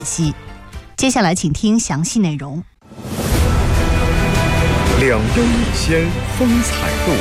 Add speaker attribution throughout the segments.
Speaker 1: 接下来请听详细内容。
Speaker 2: 两优一先，风采度。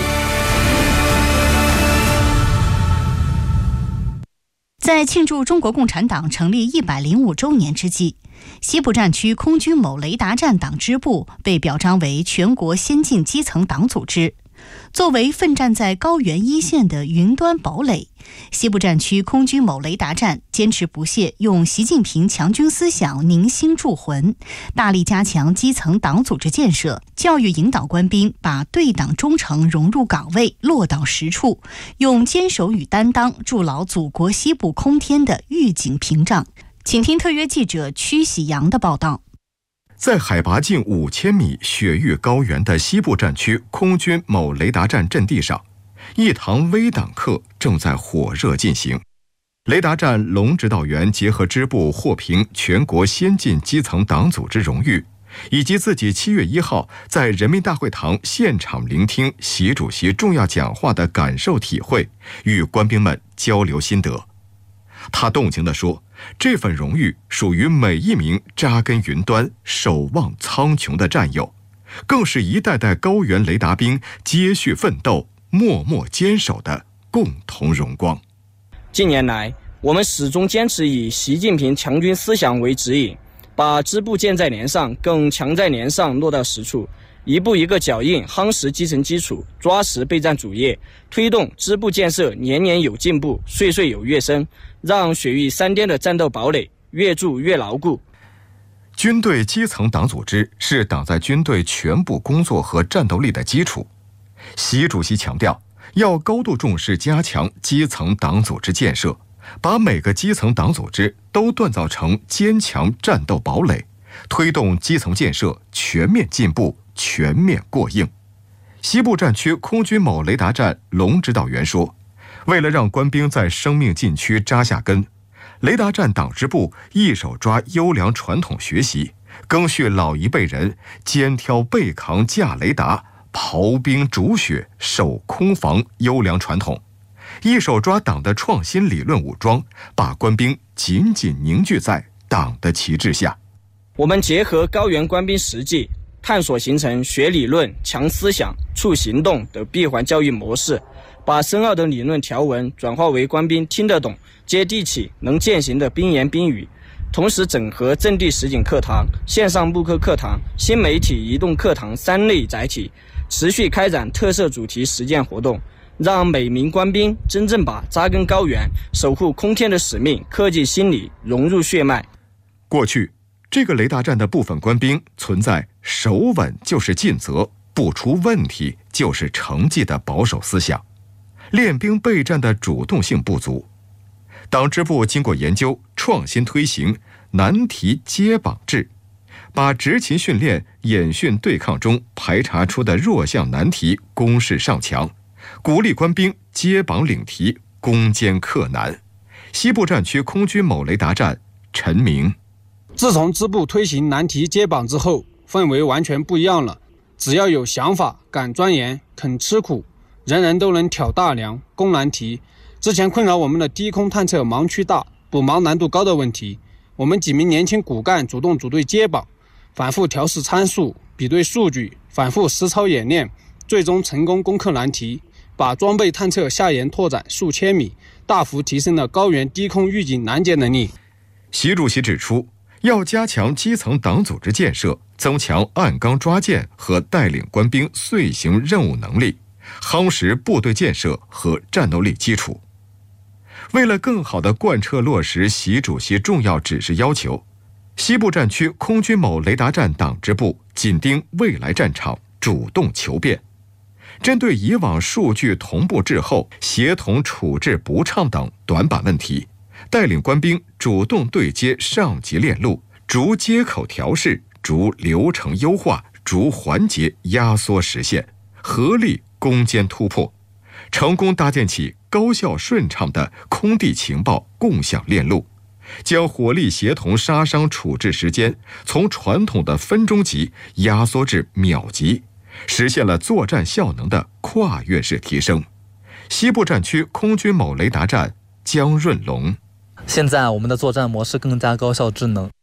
Speaker 1: 在庆祝中国共产党成立105周年之际，西部战区空军某雷达站党支部被表彰为全国先进基层党组织。作为奋战在高原一线的云端堡垒，西部战区空军某雷达站坚持不懈用习近平强军思想凝心铸魂，大力加强基层党组织建设，教育引导官兵把对党忠诚融入岗位，落到实处，用坚守与担当筑牢祖国西部空天的预警屏障。请听特约记者曲喜阳的报道。
Speaker 2: 在海拔近5000米雪域高原的西部战区空军某雷达站阵地上，一堂微党课正在火热进行。雷达站龙指导员结合支部获评全国先进基层党组织荣誉，以及自己7月1号在人民大会堂现场聆听习主席重要讲话的感受体会，与官兵们交流心得。他动情地说，这份荣誉属于每一名扎根云端、守望苍穹的战友，更是一代代高原雷达兵接续奋斗、默默坚守的共同荣光。
Speaker 3: 近年来，我们始终坚持以习近平强军思想为指引，把支部箭在连上，更强在连上落到实处，一步一个脚印，夯实基层基础，抓实备战主业，推动支部建设年年有进步，岁岁有跃升，让雪域3巅的战斗堡垒越筑越牢固。
Speaker 2: 军队基层党组织是党在军队全部工作和战斗力的基础。习主席强调，要高度重视加强基层党组织建设，把每个基层党组织都锻造成坚强战斗堡垒，推动基层建设全面进步、全面过硬。西部战区空军某雷达站龙指导员说，为了让官兵在生命禁区扎下根，雷达站党支部一手抓优良传统学习，赓续老一辈人肩挑背扛架雷达、刨冰煮雪守空防优良传统，一手抓党的创新理论武装，把官兵紧紧凝聚在党的旗帜下。
Speaker 3: 我们结合高原官兵实际，探索形成学理论、强思想、促行动的闭环教育模式，把深奥的理论条文转化为官兵听得懂、接地气、能践行的兵言兵语，同时整合阵地实景课堂、线上慕课课堂、新媒体移动课堂3类载体，持续开展特色主题实践活动，让每名官兵真正把扎根高原、守护空天的使命刻进心里，融入血脉。
Speaker 2: 过去，这个雷达站的部分官兵存在守稳就是尽责，不出问题就是成绩的保守思想，练兵备战的主动性不足。党支部经过研究，创新推行难题接榜制，把执勤训练、演训对抗中排查出的弱项难题公示上墙，鼓励官兵接榜领题，攻坚克难。西部战区空军某雷达站陈明，
Speaker 4: 自从支部推行难题接榜之后，氛围完全不一样了。只要有想法、敢钻研、肯吃苦，人人都能挑大梁、攻难题。之前困扰我们的低空探测盲区大、补盲难度高的问题，我们几名年轻骨干主动组队接榜，反复调试参数，比对数据，反复实操演练，最终成功攻克难题，把装备探测下沿拓展数千米，大幅提升了高原低空预警拦截能力。
Speaker 2: 习主席指出，要加强基层党组织建设，增强按纲抓践和带领官兵遂行任务能力，夯实部队建设和战斗力基础。为了更好地贯彻落实习主席重要指示要求，西部战区空军某雷达站党支部紧盯未来战场，主动求变。针对以往数据同步滞后、协同处置不畅等短板问题，带领官兵主动对接上级链路，逐接口调试，逐流程优化，逐环节压缩实现，合力攻坚突破，成功搭建起高效顺畅的空地情报共享链路，将火力协同杀伤处置时间从传统的分钟级压缩至秒级，实现了作战效能的跨越式提升。西部战区空军某雷达站江润龙，
Speaker 5: 现在我们的作战模式更加高效智能，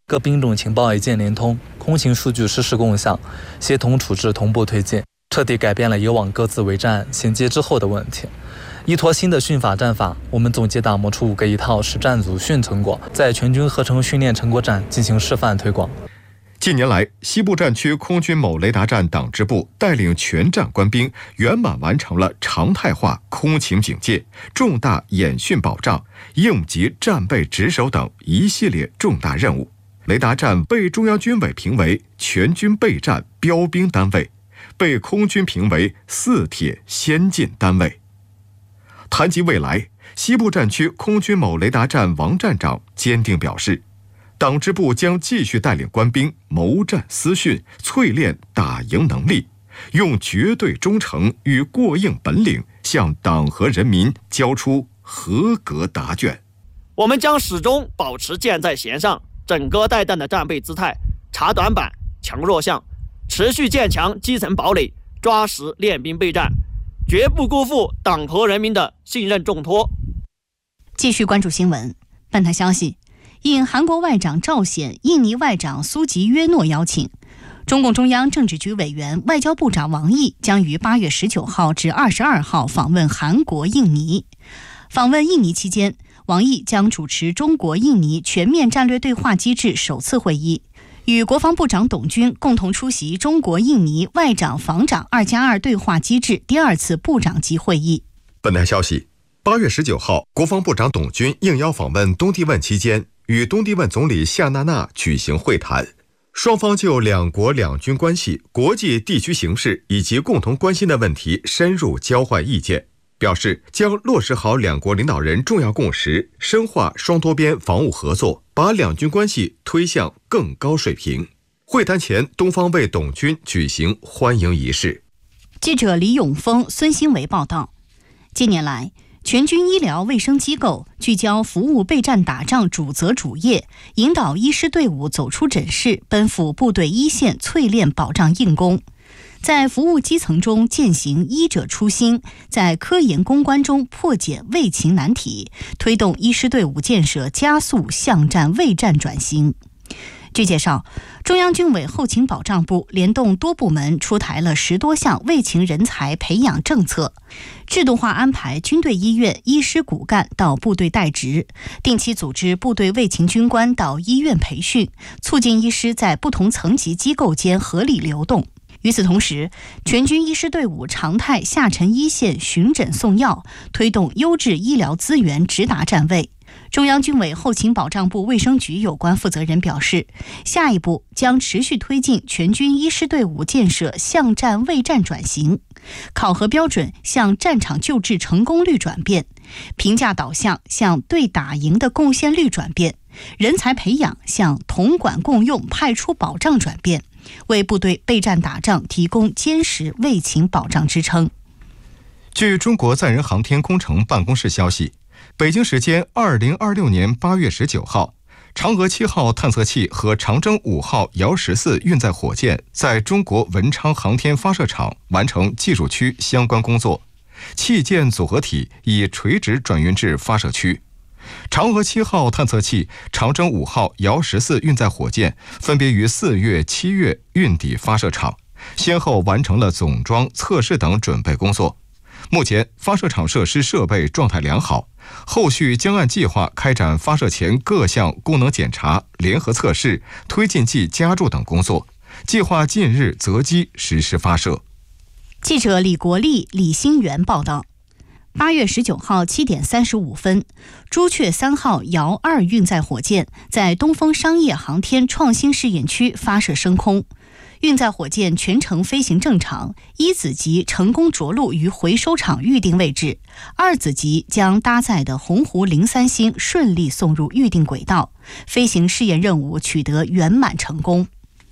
Speaker 5: 各兵种情报一键联通，空情数据实时共享，协同处置同步推进，彻底改变了以往各自为战衔接之后的问题。依托新的训法战法，我们总结打磨出5个一套实战组训成果，在全军合成训练成果展进行示范推广。
Speaker 2: 近年来，西部战区空军某雷达站党支部带领全站官兵圆满完成了常态化空情警戒、重大演训保障、应急战备值守等一系列重大任务。雷达站被中央军委评为全军备战标兵单位，被空军评为4铁先进单位。谈及未来，西部战区空军某雷达站王站长坚定表示，党支部将继续带领官兵谋战思训，淬炼打赢能力，用绝对忠诚与过硬本领向党和人民交出合格答卷。
Speaker 6: 我们将始终保持箭在弦上、整戈待旦的战备姿态，查短板、强弱项，持续建强基层堡垒，抓实练兵备战，绝不辜负党和人民的信任重托。
Speaker 1: 继续关注新闻。本台消息，应韩国外长赵显、印尼外长苏吉约诺邀请，中共中央政治局委员、外交部长王毅将于8月19号至22号访问韩国、印尼。访问印尼期间，王毅将主持中国印尼全面战略对话机制首次会议，与国防部长董军共同出席中国印尼外长防长2+2对话机制第2次部长级会议。
Speaker 2: 本台消息，8月19号，国防部长董军应邀访问东帝汶期间，与东帝汶总理夏纳纳举行会谈，双方就两国两军关系、国际地区形势以及共同关心的问题深入交换意见，表示将落实好两国领导人重要共识，深化双多边防务合作，把两军关系推向更高水平。会谈前，东方为董军举行欢迎仪式。
Speaker 1: 记者李永峰、孙新维报道，近年来，全军医疗卫生机构聚焦服务备战打仗主责主业，引导医师队伍走出诊室，奔赴部队一线淬炼保障硬功，在服务基层中践行医者初心，在科研攻关中破解卫勤难题，推动医师队伍建设加速向战卫战转型。据介绍，中央军委后勤保障部联动多部门出台了10多项卫勤人才培养政策，制度化安排军队医院医师骨干到部队代职，定期组织部队卫勤军官到医院培训，促进医师在不同层级机构间合理流动。与此同时，全军医师队伍常态下沉一线巡诊送药，推动优质医疗资源直达站位。中央军委后勤保障部卫生局有关负责人表示，下一步将持续推进全军医师队伍建设向战卫战转型，考核标准向战场救治成功率转变，评价导向向对打赢的贡献率转变，人才培养向统管共用派出保障转变，为部队备战打仗提供坚实卫勤保障支撑。
Speaker 2: 据中国载人航天工程办公室消息，北京时间2026年8月19号，嫦娥7号探测器和长征5号遥14运载火箭在中国文昌航天发射场完成技术区相关工作，器件组合体已垂直转运至发射区。嫦娥7号探测器、长征5号遥14运载火箭分别于4月、7月运抵发射场，先后完成了总装、测试等准备工作。目前发射场设施设备状态良好，后续将按计划开展发射前各项功能检查、联合测试、推进剂加注等工作，计划近日择机实施发射。
Speaker 1: 记者李国立、李新元报道，8月19号7点35分，朱雀3号遥2运载火箭在东风商业航天创新试验区发射升空，运载火箭全程飞行正常，1子级成功着陆于回收场预定位置，2子级将搭载的鸿鹄03星顺利送入预定轨道，飞行试验任务取得圆满成功。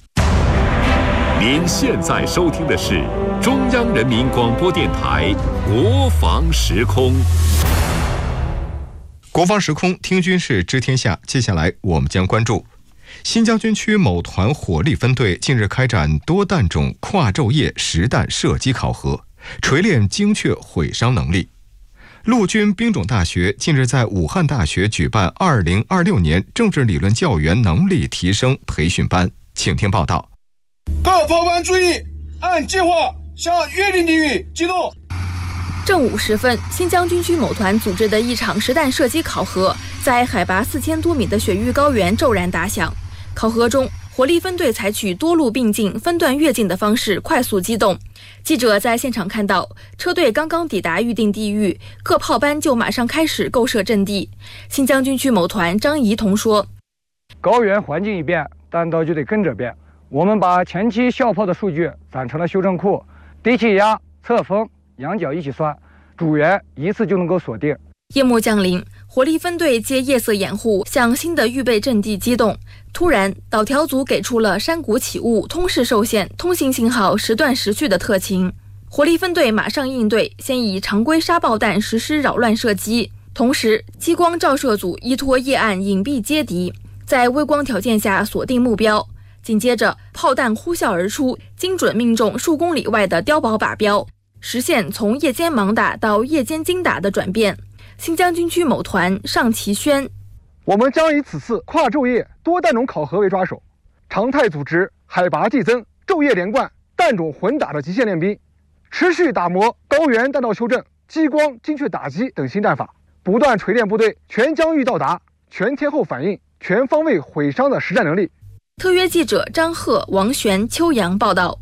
Speaker 7: 您现在收听的是中央人民广播电台国防时空。
Speaker 2: 国防时空听军事知天下，接下来我们将关注新疆军区某团火力分队近日开展多弹种跨昼夜实弹射击考核，锤炼精确毁伤能力。 陆军兵种大学近日在武汉大学举办2026年政治理论教员能力提升培训班，请听报道。
Speaker 8: 各炮班注意，按计划向约定地域机动。
Speaker 9: 正午时分，新疆军区某团组织的一场实弹射击考核，在海拔4000多米的雪域高原骤然打响。考核中，火力分队采取多路并进、分段跃进的方式快速机动。记者在现场看到，车队刚刚抵达预定地域，各炮班就马上开始构设阵地。新疆军区某团张怡彤说：“
Speaker 10: 高原环境一变，弹道就得跟着变。我们把前期校炮的数据攒成了修正库，低气压、侧风、仰角一起算，主源一次就能够锁定。”
Speaker 9: 夜幕降临，火力分队借夜色掩护，向新的预备阵地机动。突然，导调组给出了山谷起雾、通视受限、通信信号时断时续的特情。火力分队马上应对，先以常规沙爆弹实施扰乱射击，同时激光照射组依托夜暗隐蔽接敌，在微光条件下锁定目标。紧接着，炮弹呼啸而出，精准命中数公里外的碉堡靶标，实现从夜间盲打到夜间精打的转变。新疆军区某团尚其轩：“
Speaker 10: 我们将以此次跨昼夜多弹种考核为抓手，常态组织海拔递增、昼夜连贯、弹种混打的极限练兵，持续打磨高原弹道修正、激光精确打击等新战法，不断锤炼部队全疆域到达、全天候反应、全方位毁伤的实战能力。”
Speaker 9: 特约记者张鹤、王璇、邱阳报道。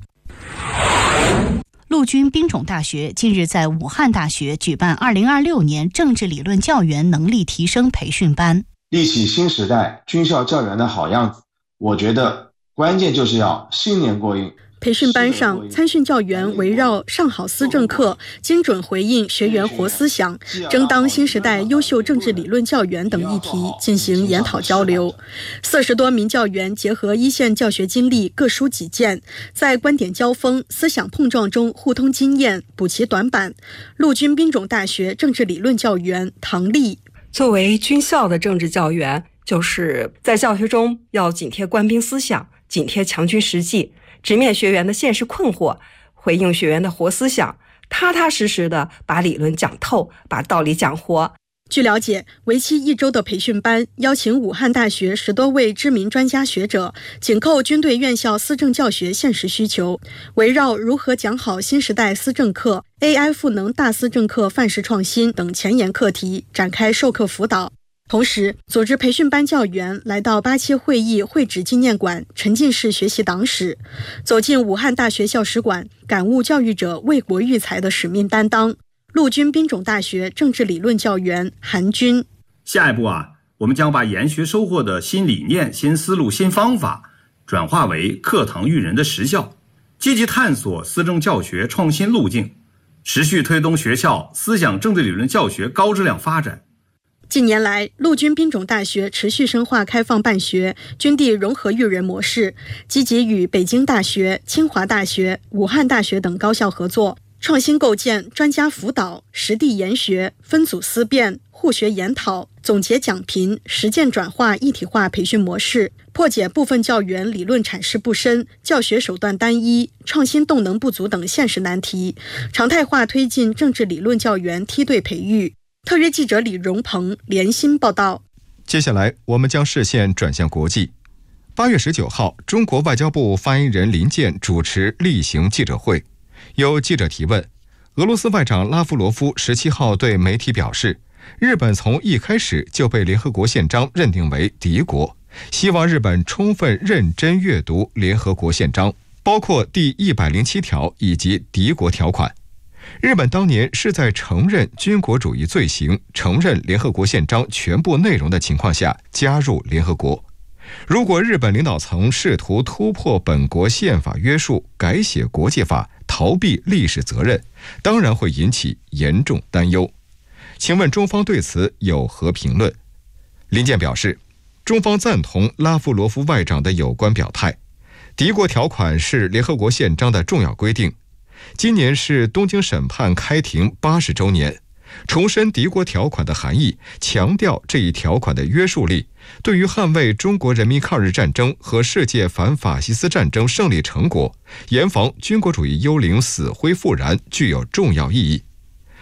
Speaker 1: 陆军兵种大学近日在武汉大学举办2026年政治理论教员能力提升培训班，
Speaker 11: 立起新时代军校教员的好样子。我觉得关键就是要新年过硬。
Speaker 12: 培训班上，参训教员围绕上好思政课，精准回应学员活思想，争当新时代优秀政治理论教员等议题进行研讨交流。40多名教员结合一线教学经历，各抒己见，在观点交锋、思想碰撞中互通经验，补齐短板。陆军兵种大学政治理论教员唐丽：“
Speaker 13: 作为军校的政治教员，就是在教学中要紧贴官兵思想，紧贴强军实际，直面学员的现实困惑，回应学员的活思想，踏踏实实的把理论讲透，把道理讲活。”
Speaker 12: 据了解，为期1周的培训班邀请武汉大学10多位知名专家学者，紧扣军队院校思政教学现实需求，围绕如何讲好新时代思政课、AI 赋能大思政课范式创新等前沿课题展开授课辅导。同时，组织培训班教员来到87会议会址纪念馆沉浸式学习党史，走进武汉大学校史馆，感悟教育者为国育才的使命担当。陆军兵种大学政治理论教员韩军：“
Speaker 14: 下一步我们将把研学收获的新理念、新思路、新方法转化为课堂育人的实效，积极探索思政教学创新路径，持续推动学校思想政治理论教学高质量发展。”
Speaker 12: 近年来，陆军兵种大学持续深化开放办学、军地融合育人模式，积极与北京大学、清华大学、武汉大学等高校合作，创新构建专家辅导、实地研学、分组思辨、互学研讨、总结讲评、实践转化一体化培训模式，破解部分教员理论阐释不深、教学手段单一、创新动能不足等现实难题，常态化推进政治理论教员梯队培育。特约记者李荣鹏连新报道。
Speaker 2: 接下来，我们将视线转向国际。8月19号，中国外交部发言人林健主持例行记者会，有记者提问，俄罗斯外长拉夫罗夫17号对媒体表示，日本从一开始就被联合国宪章认定为敌国，希望日本充分认真阅读联合国宪章，包括第107条以及敌国条款。日本当年是在承认军国主义罪行、承认联合国宪章全部内容的情况下加入联合国。如果日本领导层试图突破本国宪法约束，改写国际法，逃避历史责任，当然会引起严重担忧。请问中方对此有何评论？林健表示，中方赞同拉夫罗夫外长的有关表态，敌国条款是联合国宪章的重要规定。今年是东京审判开庭80周年，重申敌国条款的含义，强调这一条款的约束力，对于捍卫中国人民抗日战争和世界反法西斯战争胜利成果，严防军国主义幽灵死灰复燃，具有重要意义。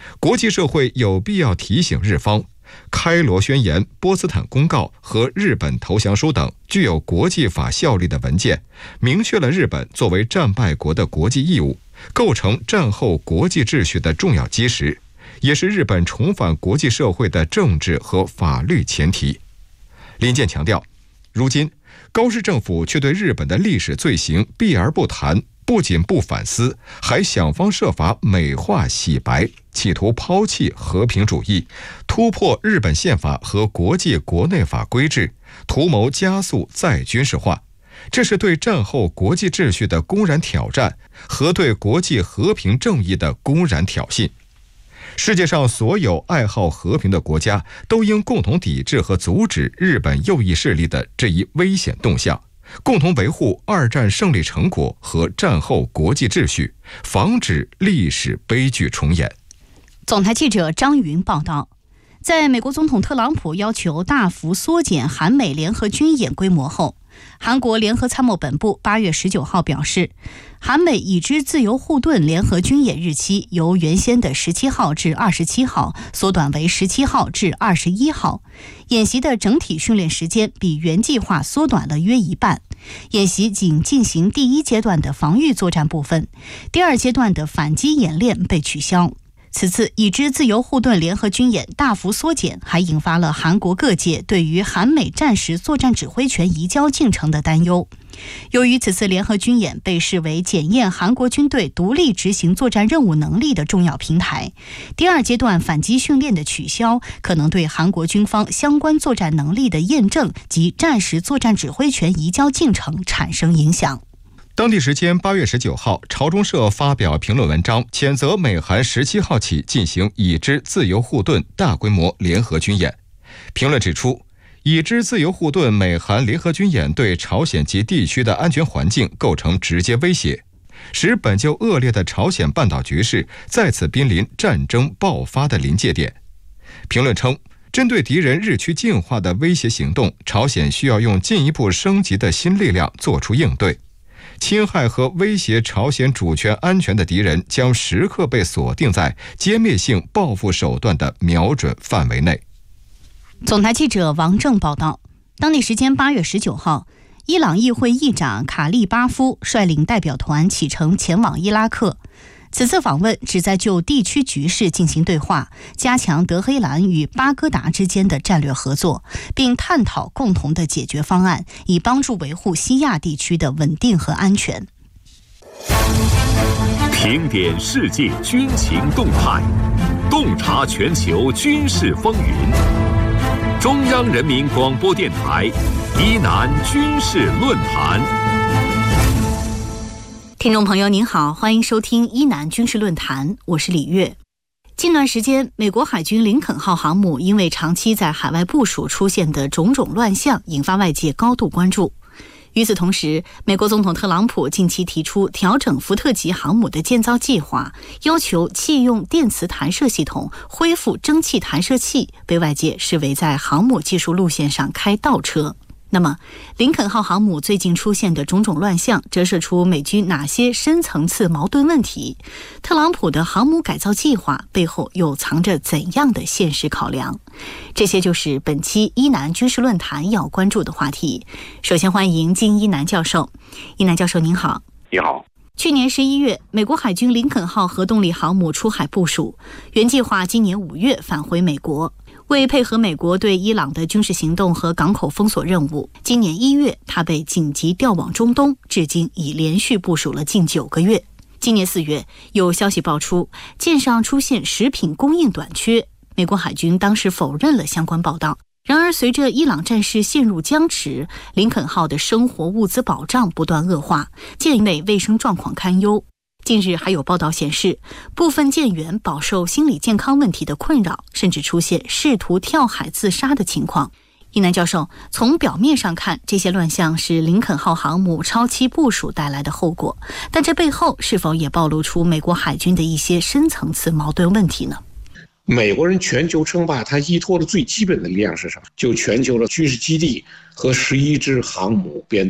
Speaker 2: 国际社会有必要提醒日方，开罗宣言、波茨坦公告和日本投降书等具有国际法效力的文件，明确了日本作为战败国的国际义务，构成战后国际秩序的重要基石，也是日本重返国际社会的政治和法律前提。林健强调，如今高市政府却对日本的历史罪行避而不谈，不仅不反思，还想方设法美化洗白，企图抛弃和平主义，突破日本宪法和国际国内法规制，图谋加速再军事化。这是对战后国际秩序的公然挑战，和对国际和平正义的公然挑衅。世界上所有爱好和平的国家都应共同抵制和阻止日本右翼势力的这一危险动向，共同维护二战胜利成果和战后国际秩序，防止历史悲剧重演。
Speaker 1: 总台记者张云报道，在美国总统特朗普要求大幅缩减韩美联合军演规模后，韩国联合参谋本部8月19号表示，韩美已知自由护盾联合军演日期由原先的17号至27号缩短为17号至21号，演习的整体训练时间比原计划缩短了约一半。演习仅进行第一阶段的防御作战部分，第二阶段的反击演练被取消。此次已知自由护盾联合军演大幅缩减，还引发了韩国各界对于韩美战时作战指挥权移交进程的担忧。由于此次联合军演被视为检验韩国军队独立执行作战任务能力的重要平台，第二阶段反击训练的取消，可能对韩国军方相关作战能力的验证及战时作战指挥权移交进程产生影响。
Speaker 2: 当地时间8月19号，朝中社发表评论文章，谴责美韩17号起进行已知自由护盾大规模联合军演。评论指出，已知自由护盾美韩联合军演对朝鲜及地区的安全环境构成直接威胁，使本就恶劣的朝鲜半岛局势再次濒临战争爆发的临界点。评论称，针对敌人日趋进化的威胁行动，朝鲜需要用进一步升级的新力量做出应对。侵害和威胁朝鲜主权安全的敌人将时刻被锁定在歼灭性报复手段的瞄准范围内。
Speaker 1: 总台记者王正报道，当地时间8月19号，伊朗议会议长卡利巴夫率领代表团启程前往伊拉克。此次访问旨在就地区局势进行对话，加强德黑兰与巴格达之间的战略合作，并探讨共同的解决方案，以帮助维护西亚地区的稳定和安全。
Speaker 7: 评点世界军情动态，洞察全球军事风云。中央人民广播电台伊南军事论坛。
Speaker 1: 听众朋友您好，欢迎收听伊南军事论坛，我是李月。近段时间，美国海军林肯号航母因为长期在海外部署出现的种种乱象，引发外界高度关注。与此同时，美国总统特朗普近期提出调整福特级航母的建造计划，要求弃用电磁弹射系统，恢复蒸汽弹射器，被外界视为在航母技术路线上开倒车。那么，林肯号航母最近出现的种种乱象，折射出美军哪些深层次矛盾问题？特朗普的航母改造计划背后又藏着怎样的现实考量？这些就是本期伊南军事论坛要关注的话题。首先欢迎金一南教授。一南教授您好。
Speaker 15: 你好。
Speaker 1: 去年11月，美国海军林肯号核动力航母出海部署，原计划今年5月返回美国。为配合美国对伊朗的军事行动和港口封锁任务，今年1月他被紧急调往中东，至今已连续部署了近9个月。今年4月，有消息爆出舰上出现食品供应短缺，美国海军当时否认了相关报道。然而，随着伊朗战事陷入僵持，林肯号的生活物资保障不断恶化，舰内卫生状况堪忧。近日还有报道显示，部分舰员饱受心理健康问题的困扰，甚至出现试图跳海自杀的情况。一南教授，从表面上看，这些乱象是林肯号航母超期部署带来的后果，但这背后是否也暴露出美国海军的一些深层次矛盾问题呢？
Speaker 15: 美国人全球称霸，它依托的最基本的力量是什么？就全球的军事基地和11支航母编队，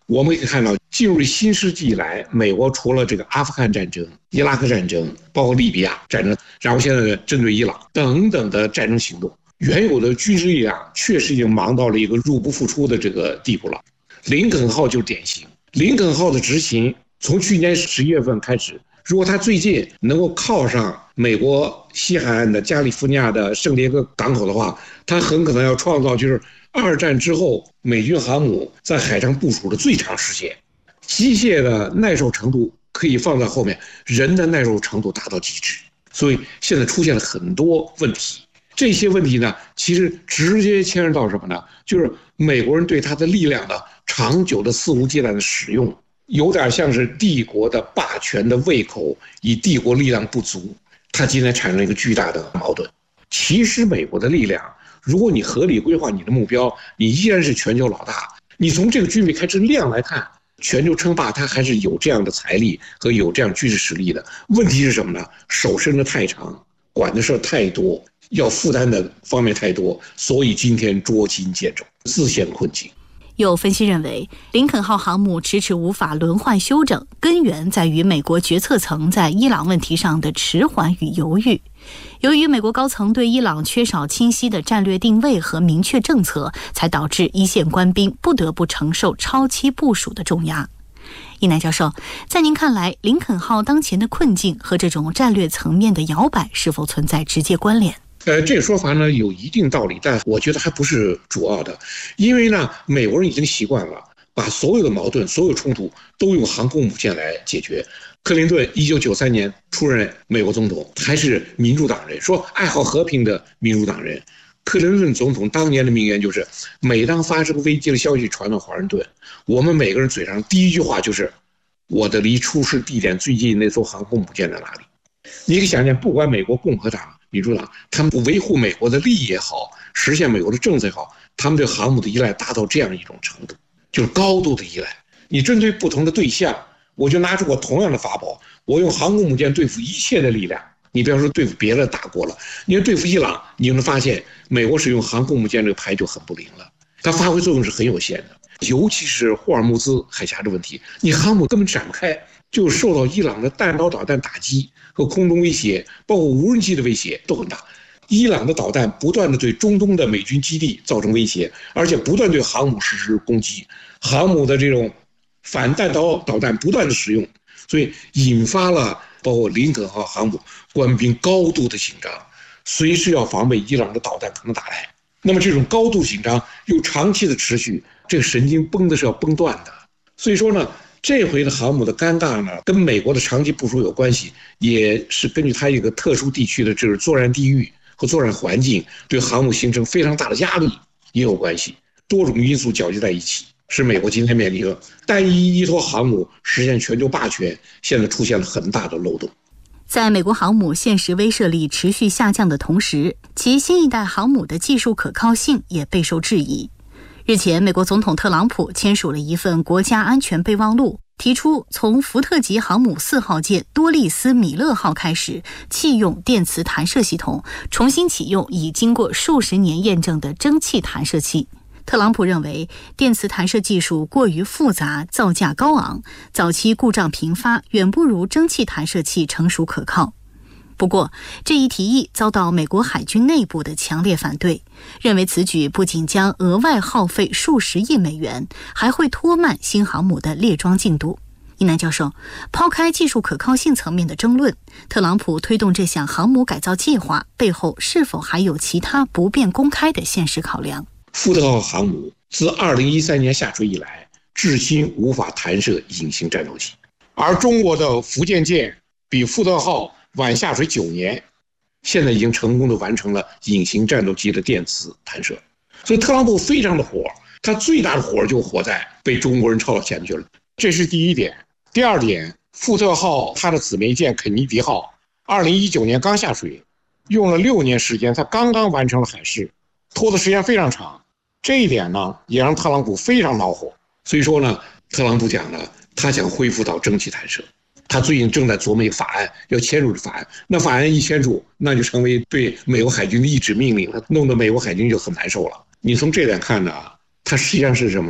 Speaker 15: 我们可以看到，进入新世纪以来，美国除了这个阿富汗战争、伊拉克战争，包括利比亚战争，然后现在针对伊朗等等的战争行动，原有的军事力量确实已经忙到了一个入不敷出的这个地步了。林肯号就典型，林肯号的执行从去年11月份开始，如果他最近能够靠上美国西海岸的加利福尼亚的圣迭戈港口的话，他很可能要创造就是2战之后美军航母在海上部署的最长时间。机械的耐受程度可以放在后面，人的耐受程度达到极致。所以现在出现了很多问题，这些问题呢，其实直接牵涉到什么呢？就是美国人对他的力量的长久的肆无忌惮的使用，有点像是帝国的霸权的胃口，以帝国力量不足，它今天产生了一个巨大的矛盾。其实美国的力量，如果你合理规划你的目标，你依然是全球老大。你从这个军备开支量来看，全球称霸它还是有这样的财力和有这样军事实力的。问题是什么呢？手伸得太长，管的事太多，要负担的方面太多，所以今天捉襟见肘，自陷困境。
Speaker 1: 有分析认为，林肯号航母迟迟无法轮换修整，根源在于美国决策层在伊朗问题上的迟缓与犹豫。由于美国高层对伊朗缺少清晰的战略定位和明确政策，才导致一线官兵不得不承受超期部署的重压。一南教授，在您看来，林肯号当前的困境和这种战略层面的摇摆是否存在直接关联？
Speaker 15: 这个说法呢有一定道理，但我觉得还不是主要的。因为呢，美国人已经习惯了把所有的矛盾、所有冲突都用航空母舰来解决。克林顿1993年出任美国总统，还是民主党人，说爱好和平的民主党人。克林顿总统当年的名言就是：每当发生危机的消息传到华盛顿，我们每个人嘴上第一句话就是我的离出事地点最近那艘航空母舰在哪里。你可以想象，不管美国共和党、民主党，他们维护美国的利益也好，实现美国的政策也好，他们对航母的依赖达到这样一种程度，就是高度的依赖。你针对不同的对象，我就拿出我同样的法宝，我用航空母舰对付一切的力量。你不要说对付别的大国了，你要对付伊朗，你就能发现美国使用航空母舰这个牌就很不灵了，它发挥作用是很有限的。尤其是霍尔木兹海峡的问题，你航母根本展不开，就受到伊朗的弹道导弹打击和空中威胁，包括无人机的威胁都很大。伊朗的导弹不断的对中东的美军基地造成威胁，而且不断对航母实施攻击，航母的这种反弹道导弹不断的使用，所以引发了包括林肯号航母官兵高度的紧张，随时要防备伊朗的导弹可能打来。那么这种高度紧张又长期的持续，这个神经绷的是要绷断的。所以说呢，这回的航母的尴尬呢，跟美国的长期部署有关系，也是根据它一个特殊地区的这个作战地域和作战环境，对航母形成非常大的压力也有关系。多种因素搅集在一起，使美国今天面临着单一依托航母实现全球霸权，现在出现了很大的漏洞。
Speaker 1: 在美国航母现实威慑力持续下降的同时，其新一代航母的技术可靠性也备受质疑。日前，美国总统特朗普签署了一份国家安全备忘录，提出从福特级航母4号舰多利斯米勒号开始弃用电磁弹射系统，重新启用已经过数十年验证的蒸汽弹射器。特朗普认为电磁弹射技术过于复杂，造价高昂，早期故障频发，远不如蒸汽弹射器成熟可靠。不过，这一提议遭到美国海军内部的强烈反对，认为此举不仅将额外耗费数十亿美元，还会拖慢新航母的列装进度。一南教授，抛开技术可靠性层面的争论，特朗普推动这项航母改造计划背后是否还有其他不便公开的现实考量？
Speaker 15: 福特号航母自2013年下水以来，至今无法弹射隐形战斗机，而中国的福建舰比福特号晚下水9年，现在已经成功的完成了隐形战斗机的电磁弹射。所以特朗普非常的火，他最大的火就火在被中国人超到前面去了，这是第一点。第二点，福特号它的姊妹舰肯尼迪号2019年刚下水，用了6年时间才刚刚完成了海试，拖的时间非常长。这一点呢，也让特朗普非常恼火。所以说呢，特朗普讲呢，他想恢复到蒸汽弹射。他最近正在琢磨一个法案，要签署这法案。那法案一签署，那就成为对美国海军的一纸命令了，弄得美国海军就很难受了。你从这点看呢，它实际上是什么呢？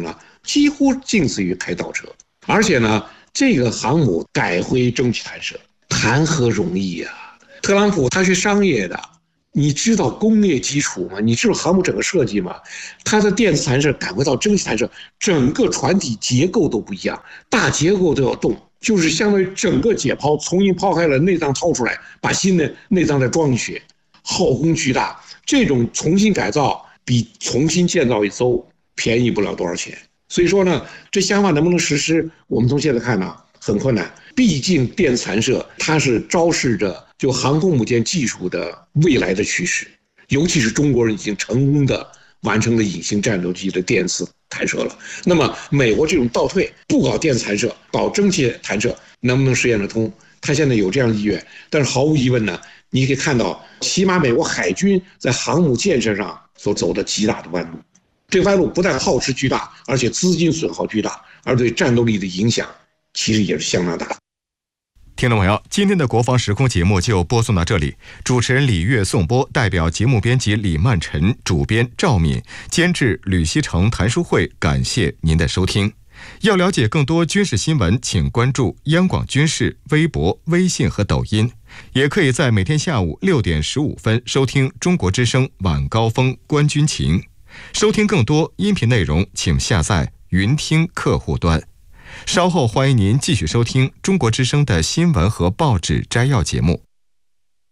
Speaker 15: 几乎仅次于开倒车。而且呢，这个航母改回蒸汽弹射，谈何容易啊！特朗普他是商业的，你知道工业基础吗？你知道航母整个设计吗？它的电磁弹射改回到蒸汽弹射，整个船体结构都不一样，大结构都要动，就是相当于整个解剖，重新抛开了内脏掏出来，把新的内脏再装进去，耗工巨大。这种重新改造比重新建造一艘便宜不了多少钱。所以说呢，这想法能不能实施，我们从现在看呢，很困难。毕竟电磁弹射它是昭示着就航空母舰技术的未来的趋势，尤其是中国人已经成功的完成了隐形战斗机的电磁弹射了。那么美国这种倒退，不搞电磁弹射，搞蒸汽弹射，能不能实现得通？他现在有这样的意愿，但是毫无疑问呢，你可以看到，起码美国海军在航母建设上所走的极大的弯路。这个弯路不但耗时巨大，而且资金损耗巨大，而对战斗力的影响其实也是相当大的。
Speaker 2: 听众朋友，今天的国防时空节目就播送到这里。主持人李悦颂播，代表节目编辑李曼晨、主编赵敏、监制吕锡成、谭书慧，感谢您的收听。要了解更多军事新闻，请关注央广军事微博、微信和抖音，也可以在每天下午6点15分收听中国之声晚高峰观军情。收听更多音频内容，请下载云听客户端。稍后欢迎您继续收听中国之声的新闻和报纸摘要节目。